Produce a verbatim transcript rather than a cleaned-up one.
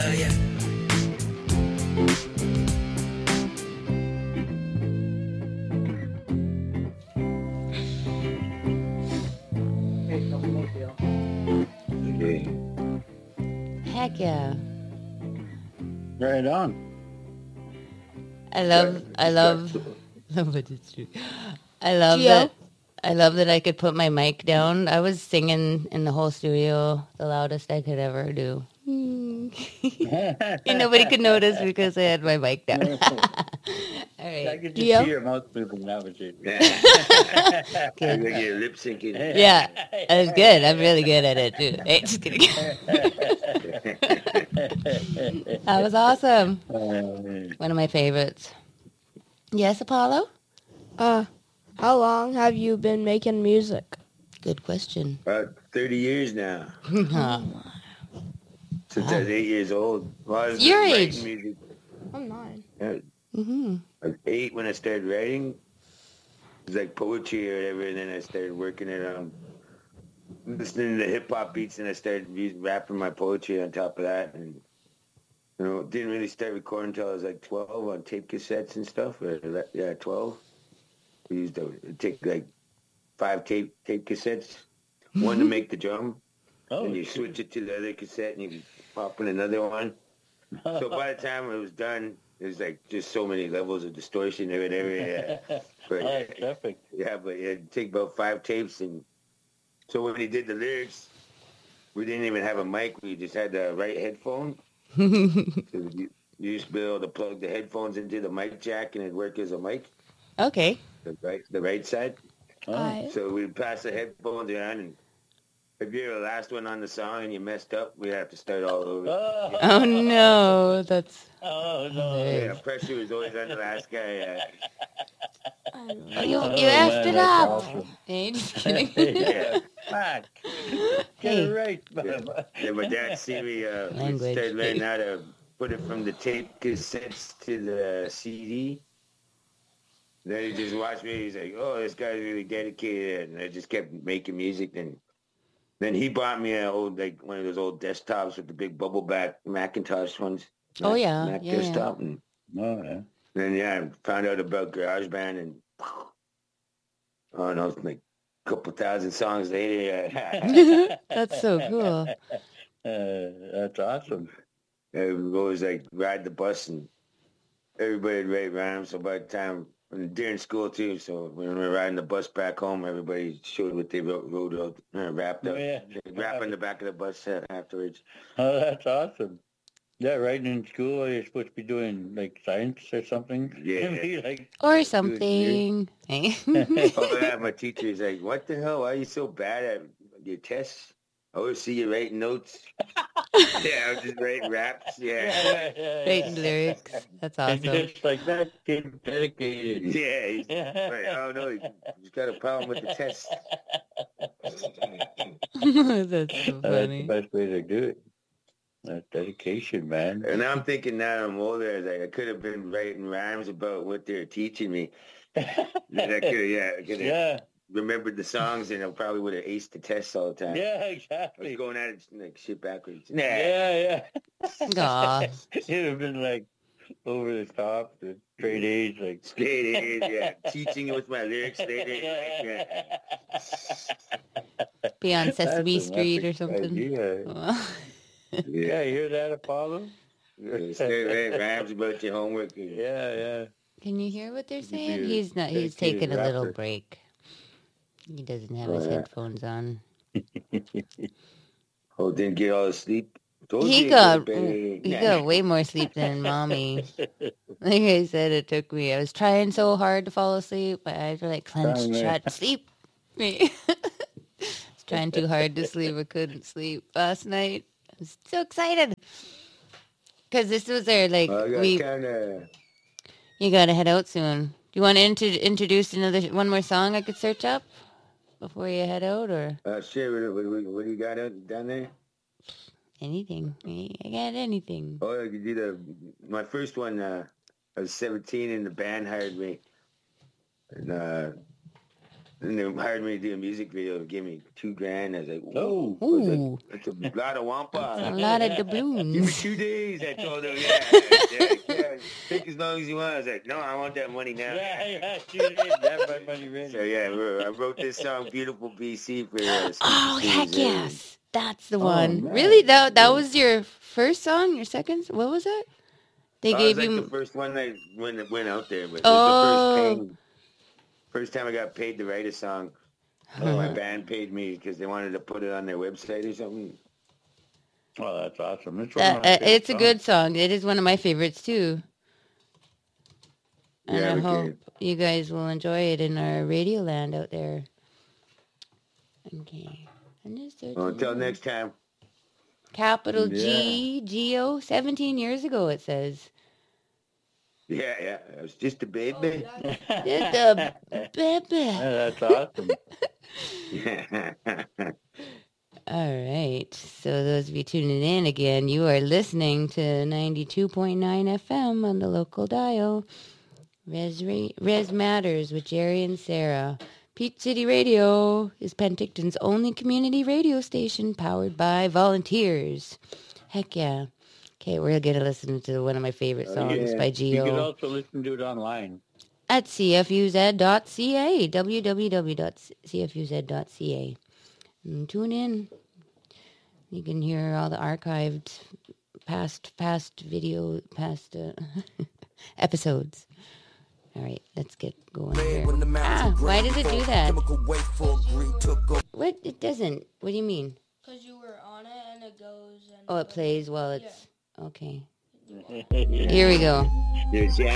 yeah. Okay. Heck yeah. Right on. I love, I love, but it's true. I love Gio? that. I love that I could put my mic down. I was singing in the whole studio the loudest I could ever do. And nobody could notice because I had my mic down. All I right. could just Gio? see your mouth moving. That was it. Good. Like you're lip syncing. Yeah, that was good. I'm really good at it too. Hey, just kidding. That was awesome. Uh, One of my favorites. Yes, Apollo? Uh, how long have you been making music? Good question. About thirty years now. Huh. Since I was eight years old. Well, I was Your writing age. music. I'm nine. Yeah, Mm-hmm. I was eight when I started writing. It was like poetry or whatever, and then I started working it on listening to hip hop beats, and I started using, rapping my poetry on top of that. And you know, didn't really start recording until I was like twelve on tape cassettes and stuff. Or, yeah, twelve. We used to take like five tape tape cassettes, one to make the drum, oh, and you switch it to the other cassette, and you pop in another one. So by the time it was done, there's like just so many levels of distortion or whatever. Yeah. But, oh, perfect. yeah, but it'd take about five tapes. And so when he did the lyrics, we didn't even have a mic. We just had the right headphone. So you, you used to be able to plug the headphones into the mic jack and it'd work as a mic, Okay. the right, the right side. Oh. I, So we'd pass the headphones around, and if you're the last one on the song and you messed up, we'd have to start all over. Oh, Oh no, that's oh, no. Yeah, pressure was always on the last guy. Yeah. I don't oh, know. you Oh, you effed man, it that's up. awesome. Hey, just kidding. Yeah. Fuck. Get Hey. it right, Yeah. Mama. Yeah, my dad see me uh, we Language. started learning how to put it from the tape cassettes to the C D. Then he just watched me. He's like, "Oh, this guy's really dedicated," and I just kept making music. And then he bought me an old, like one of those old desktops with the big bubble back Macintosh ones. Oh, Mac- yeah, Mac yeah, yeah. desktop. And Oh, yeah. then yeah, I found out about GarageBand, and I don't know, like a couple thousand songs later. Yeah. That's so cool. Uh, that's awesome. I would always like ride the bus, and everybody would write rhymes. So by the time and during school too, so when we were riding the bus back home, everybody showed what they wrote, wrote out, uh, rapped up. Yeah. They'd rap on the back of the bus uh, afterwards. Oh, that's awesome. Yeah, right in school, you're supposed to be doing like science or something. Yeah. Be like, Or something. Hey. Oh yeah, my teacher is like, "What the hell? Why are you so bad at your tests? I always see you writing notes." Yeah, I was just writing raps. Yeah. yeah, yeah, Writing lyrics. That's And awesome. just like that kid dedicated. Yeah, he's like, "Oh no, he's got a problem with the test." That's so That's the funny. best way to do it. That's dedication, man. And now I'm thinking now that I'm older, it's like I could have been writing rhymes about what they're teaching me. Then I could have, yeah, I could have Yeah, remembered the songs, and I probably would have aced the tests all the time. yeah, I was exactly. going at it like shit backwards. Nah. Yeah, yeah. Aw. It'd have been like over the top, the straight A's, like. Straight A's, yeah. Teaching it with my lyrics later. Yeah. Be on Sesame That's an Street or epic something. idea. Well, Yeah, you hear that, Apollo? Yeah. Straight write rhymes about your homework. And, Yeah, yeah. Can you hear what they're You could be saying? a He's not. He's dedicated taking a little rapper. break. He doesn't have Oh, his yeah. headphones on. Oh, didn't get all the sleep. Told He you, got baby. he got way more sleep than mommy. Like I said, it took me. I was trying so hard to fall asleep. My eyes were like clenched Trying to- shut. Sleep. Me. I was trying too hard to sleep. I couldn't sleep last night. I was so excited because this was our like Well, I got we. kind of. You gotta head out soon. Do you want to int- introduce another one more song I could search up before you head out, or Uh, shit, what, what, what, what do you got out, down there? anything? I got anything. Oh, I could do the. My first one, uh, I was seventeen and the band hired me. And uh, And they hired me to do a music video. They gave me two grand. I was like, Oh. whoa. I was Ooh. like, that's a lot of A wampa. lot of Give me doubloons. two days. I told them, yeah, yeah, yeah, take as long as you want. I was like, no, I want that money now. Yeah, yeah, shoot it. Have my money ready. So yeah, I wrote this song, "Beautiful B C" for. Uh, Oh, Stevie heck Suze. yes. That's the Oh, one. man. Really? That that was your first song? Your second? What was that? They Oh, gave it was like you... the first one I went went out there, but it was Oh. the first paying, first time I got paid to write a song. Oh, My wow. band paid me because they wanted to put it on their website or something. Oh, that's awesome. It's, one That, of my uh, favorite it's a songs. good song. It is one of my favorites, too. And Yeah, I we hope did. you guys will enjoy it in our radio land out there. Okay. And this Well, until next time. Capital Yeah. G, G O, seventeen years ago, it says. Yeah, yeah. I was just a baby. Just a baby. Yeah, that's awesome. All right. So those of you tuning in again, you are listening to ninety-two point nine F M on the local dial. Res, Ra- Res Matters with Jerry and Sarah. Peach City Radio is Penticton's only community radio station powered by volunteers. Heck yeah. Okay, we're going to listen to one of my favorite Oh, songs yeah. by You Geo. can also listen to it online. At c f u z dot c a, w w w dot c f u z dot c a. And tune in. You can hear all the archived past past video, past uh, episodes. All right, let's get going here. Ah, why does it do that? What? It doesn't. What do you mean? Because you were on it and it goes and... Oh, it plays while it's... Okay. Yeah. Here we go. There's